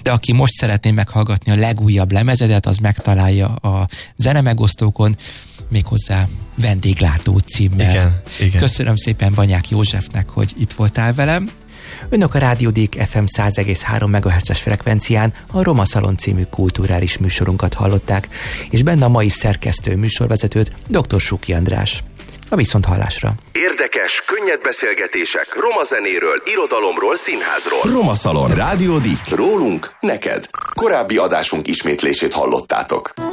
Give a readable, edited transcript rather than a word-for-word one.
de aki most szeretné meghallgatni a legújabb lemezedet, az megtalálja a zenemegosztókon, méghozzá Vendéglátó címmel. Igen. Köszönöm szépen Banyák Józsefnek, hogy itt voltál velem. Önök a Rádió Dék FM 100,3 MHz-es frekvencián a Roma Szalon című kulturális műsorunkat hallották, és benne a mai szerkesztő műsorvezetőt, dr. Suki András. A viszonthallásra. Érdekes, könnyed beszélgetések roma zenéről, irodalomról, színházról. Roma Szalon. Rádió Dék. Rólunk, neked. Korábbi adásunk ismétlését hallottátok.